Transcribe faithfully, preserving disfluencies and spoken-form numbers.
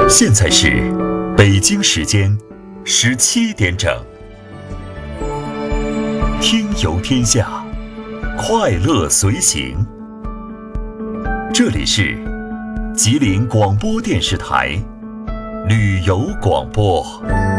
现在是北京时间十七点整，听游天下，快乐随行。这里是吉林广播电视台旅游广播。